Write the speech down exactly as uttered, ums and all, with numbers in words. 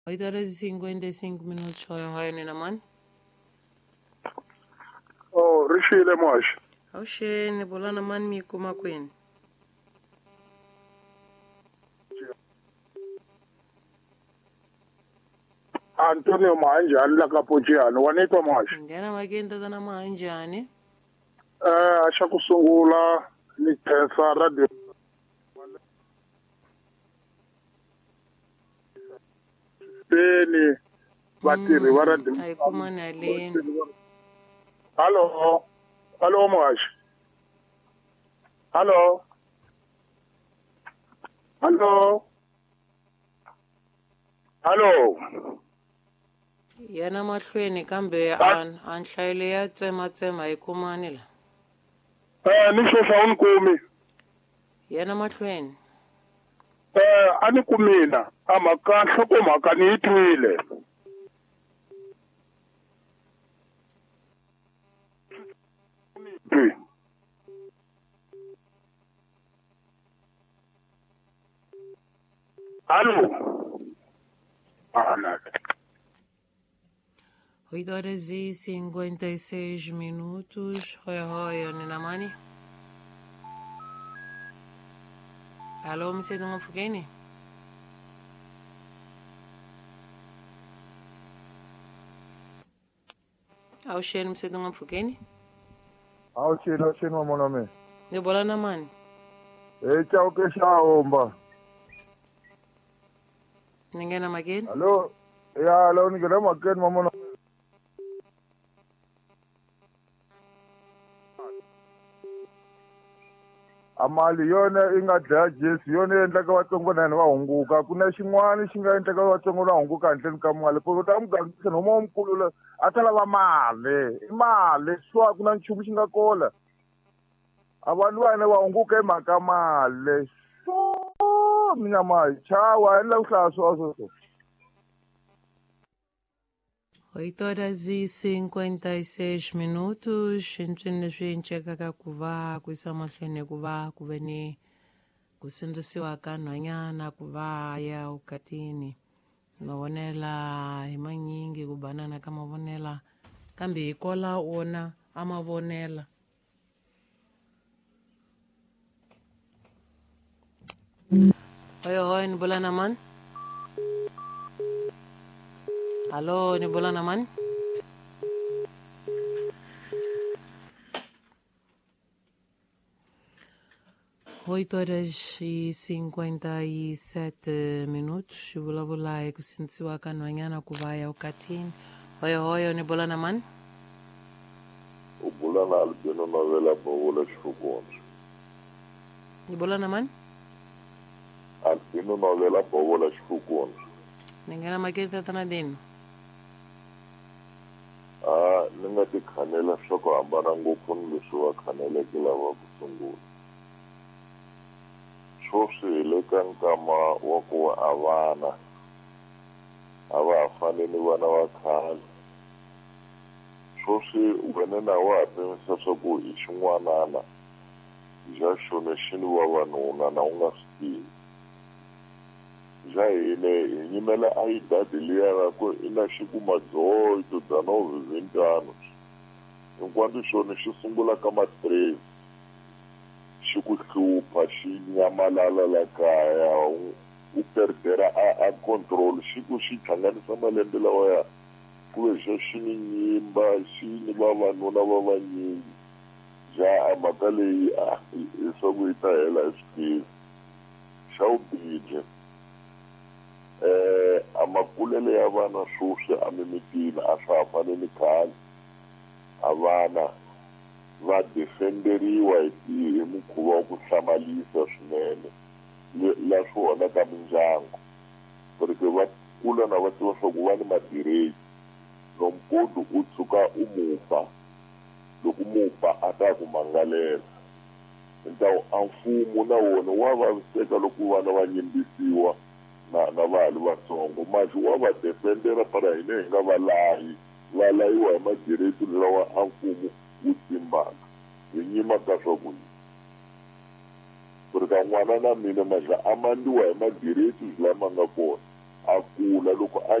oito horas e cinquenta e cinco minutos. Hayo ni naman. Oh, Rishile Mosh. Oxe, ni bola naman mi kuma queen. Antonio Manjani la Capuchiano. Wanitwa Mosh. Ngena magenda tana manjani. Eh, asha kusungula ni tensa radio. Beni batiri va radio. Ay kuma na le. Hello. Hello Mosh. Hello. Hello. Hello. Yana mahlweni kambe an an hlayile ya tsema tsema hi kumani la. Eh, ni shosha unkumi. Yana mahlweni. Eh, ani kumina. Amaka hloko maka ni itwile. Twi. Alô? Ah, nada. oito horas e cinquenta e seis minutos. Hoya hoya ni namani. Alô, msedu ngafukeni? Au sheni msedu ngafukeni? Au chino chino monome. Ni bola namani. E chao ke shaomba. Ningena mageni? Hello. Ya hello ni gele maken mamono. Amali yona ingadya Jesu yona endla ka vatsongo na va hunguka ku na xin'wana xi nga endla ka vatsongo na hunguka handleni ka mali ku ta mugangisa noma wumkulu la a ta lava mali i mali swa ku na nchumu xi nga kola a vanhu vana va hunguka hi mhaka mali so minyama chawa endla ku hlaya sweswo so oito horas e cinquenta e seis minutos. Swintswini leswi ncekaka ku va ku yisa mahlweni ku va ku ve ni ku sindzisiwa ka nhwanyana ku va ya vukatini mavonela hi manyingi ku banana ka mavonela kambe hi kola wona a mavonela hoyo hoyo ni bola naman. Alô, ni bola naman? oito horas e cinquenta e sete minutos. Vulavula hi ku sindzisiwa ka nhwanyana ku va ya vukatini. Hoyo hoyo ni bola naman? U bula na Albino Novela Bavula Xifukundza. Ni bola naman? Albino Novela Bavula Xifukundza. Ni nghena makete tana dini? Ah, ni nga ti khanela swa ku hambana ngopfu ni leswi va khaneleke lava ku sungula. Sweswi hi le ka nkama wa ku a vana a va ha fani ni vana va khale. Sweswi wena na wa ha pimisa swa ku hi xin'wanana xa xona xi ni vavanuna na u nga swi tivi. Ja hine hi nyimela a yi dadi liya ra ku i na xikumadzoho to dzana u vivintano hinkwato xona xi sungula ka matresi xi ku hlupha xi nyamalala la kaya u perdera a a control xi ku xi hlanganisa malembe lawaya ku ve xa xi ni nyimba xi ni vavanuna va vanyingi ja a mhaka leyi a swa ku yi ta hela hi switivi xa vubihi eh a makulele ya vana sweswi a mimitini a swa ha fani ni khale a vana va defenderiwa hi hi mukhuva wa ku hlamarisa swinene la swi onhaka mindyangu porque va kula na va tiva swa ku va ni madireti nompodu u tshuka u mufa loko mufa a ta ku mangalela ntawu a mfumo na wona wa vaviseka loko vana va nyimbisiwa na na vahali vatsongo masi wa va defendera para hina hi nga va layi va layiwa hi madireti lawa a mfumo wu tsimbaka hi nyima ka swakudya ku ri ka n'wana na mina maza a mandiwa hi madireti lama nga kona a kula loko a